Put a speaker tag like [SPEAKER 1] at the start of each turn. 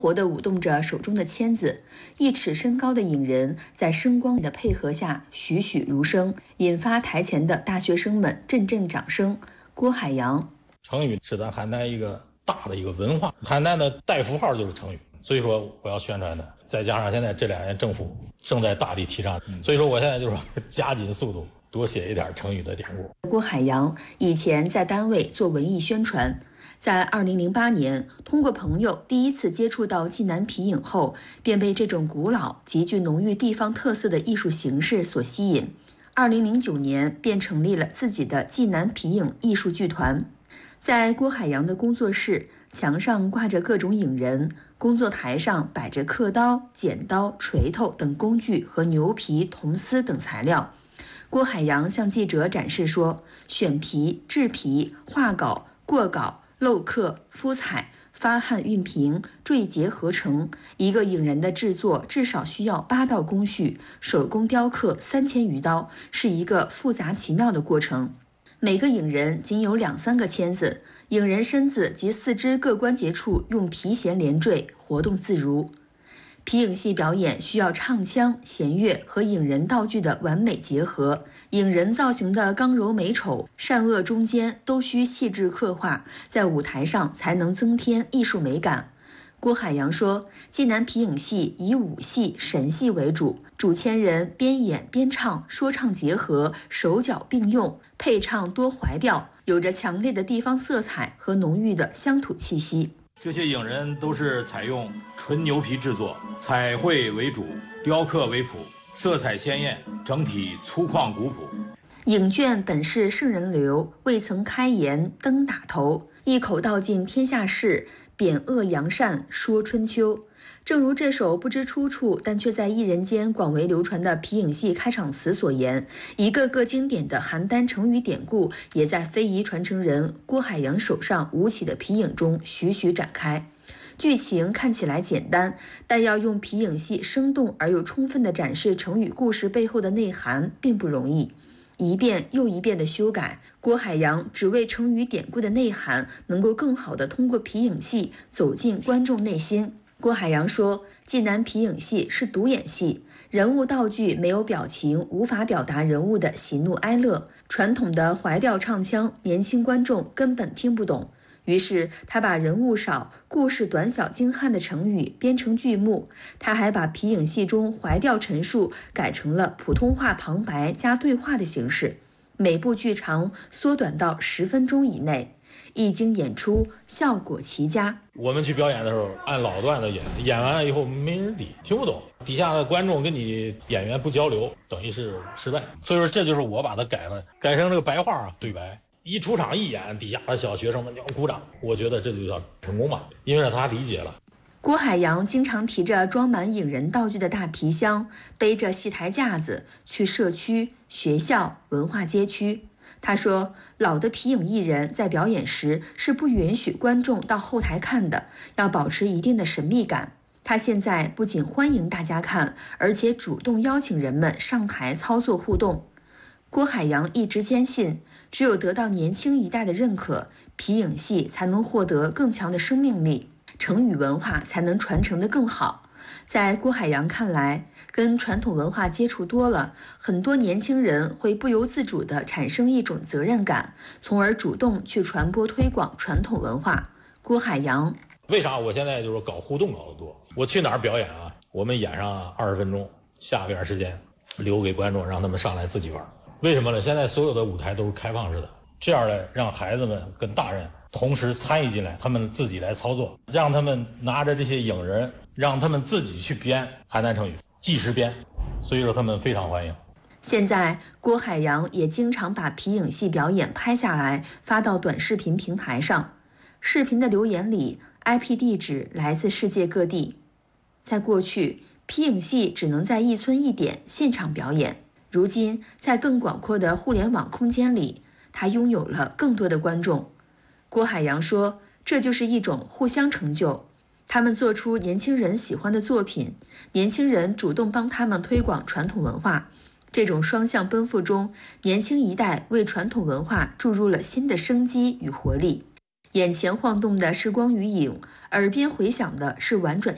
[SPEAKER 1] 活地舞动着手中的签子，1尺身高的影人在声光的配合下栩栩如生，引发台前的大学生们阵阵掌声。郭海洋：
[SPEAKER 2] 成语是咱邯郸一个大的一个文化，邯郸的代符号就是成语，所以说我要宣传的。再加上现在这2年政府正在大力提倡，所以说我现在就是加紧速度，多写一点成语的典故。
[SPEAKER 1] 郭海洋以前在单位做文艺宣传，在2008年通过朋友第一次接触到济南皮影后，便被这种古老、极具浓郁地方特色的艺术形式所吸引。2009年便成立了自己的济南皮影艺术剧团。在郭海洋的工作室，墙上挂着各种影人，工作台上摆着刻刀、剪刀、锤头等工具和牛皮、铜丝等材料。郭海洋向记者展示说，选皮、制皮、画稿、过稿、镂刻、敷彩、发汗熨平、缀结合成，一个影人的制作至少需要8道工序，手工雕刻3000余刀，是一个复杂奇妙的过程。每个影人仅有2-3个签子，影人身子及4肢各关节处用皮弦连缀，活动自如。皮影戏表演需要唱腔、弦乐和影人道具的完美结合，影人造型的刚柔美丑、善恶中间都需细致刻画，在舞台上才能增添艺术美感。郭海洋说，济南皮影戏以武戏、神戏为主，主签人边演边唱，说唱结合，手脚并用，配唱多怀调，有着强烈的地方色彩和浓郁的乡土气息。
[SPEAKER 3] 这些影人都是采用纯牛皮制作，彩绘为主，雕刻为辅，色彩鲜艳，整体粗犷古朴。
[SPEAKER 1] 影卷本是圣人流，未曾开言登打头，一口道尽天下事，贬恶扬善，说春秋。正如这首不知出处但却在艺人间广为流传的皮影戏开场词所言，一个个经典的邯郸成语典故也在非遗传承人郭海洋手上舞起的皮影中徐徐展开。剧情看起来简单，但要用皮影戏生动而又充分地展示成语故事背后的内涵并不容易。一遍又一遍的修改，郭海洋只为成语典故的内涵能够更好地通过皮影戏走进观众内心。郭海洋说，济南皮影戏是独眼戏，人物道具没有表情，无法表达人物的喜怒哀乐，传统的怀调唱腔，年轻观众根本听不懂。于是他把人物少、故事短小精悍的成语编成剧目，他还把皮影戏中怀调陈述改成了普通话旁白加对话的形式，每部剧长缩短到10分钟以内。一经演出，效果奇佳。
[SPEAKER 2] 我们去表演的时候，按老段子演，演完了以后没人理，听不懂，底下的观众跟你演员不交流，等于是失败。所以说，这就是我把它改了，改成这个白话对白。一出场一演，底下的小学生们就要鼓掌，我觉得这就叫成功吧，因为让他理解了。
[SPEAKER 1] 郭海洋经常提着装满影人道具的大皮箱，背着戏台架子去社区、学校、文化街区。他说，老的皮影艺人在表演时是不允许观众到后台看的，要保持一定的神秘感。他现在不仅欢迎大家看，而且主动邀请人们上台操作互动。郭海洋一直坚信，只有得到年轻一代的认可，皮影戏才能获得更强的生命力，成语文化才能传承得更好。在郭海洋看来，跟传统文化接触多了，很多年轻人会不由自主地产生一种责任感，从而主动去传播推广传统文化。郭海洋：
[SPEAKER 2] 为啥我现在就是搞互动搞得多？我去哪儿表演啊？我们演上20分钟，下边时间留给观众，让他们上来自己玩。为什么呢？现在所有的舞台都是开放式的，这样的让孩子们跟大人同时参与进来，他们自己来操作，让他们拿着这些影人，让他们自己去编邯郸成语，即时编，所以说他们非常欢迎。
[SPEAKER 1] 现在郭海洋也经常把皮影戏表演拍下来发到短视频平台上，视频的留言里 IP 地址来自世界各地。在过去，皮影戏只能在一村一点现场表演，如今在更广阔的互联网空间里，它拥有了更多的观众。郭海洋说，这就是一种互相成就，他们做出年轻人喜欢的作品，年轻人主动帮他们推广传统文化，这种双向奔赴中，年轻一代为传统文化注入了新的生机与活力。眼前晃动的是光与影，耳边回响的是婉转